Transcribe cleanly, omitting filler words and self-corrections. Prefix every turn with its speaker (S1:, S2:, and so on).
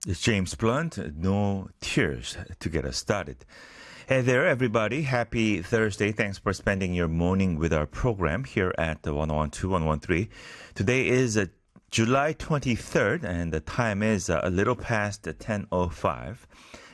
S1: It's James Blunt, No Tears to get us started. Hey there, everybody. Happy Thursday. Thanks for spending your morning with our program here at the 1012, 113. Today is July 23rd, and the time is a little past 10:05.